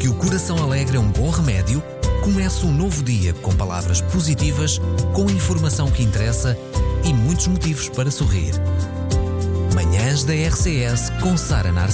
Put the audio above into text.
que o coração alegre é um bom remédio, comece um novo dia com palavras positivas, com informação que interessa e muitos motivos para sorrir. Manhãs da RCS com Sara Narciso.